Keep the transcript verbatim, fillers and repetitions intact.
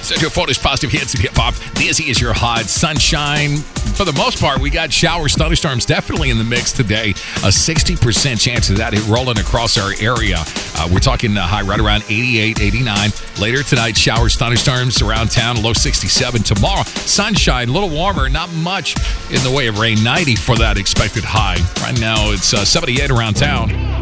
Central Florida's positive hits and hip hop. Dizzy is your hot. Sunshine. For the most part, we got showers, thunderstorms definitely in the mix today. A sixty percent chance of that hit rolling across our area. Uh, we're talking uh, high right around eighty-eight, eighty-nine. Later tonight, showers, thunderstorms around town, low sixty-seven. Tomorrow, sunshine, a little warmer, not much in the way of rain. ninety for that expected high. Right now, it's uh, seventy-eight around town.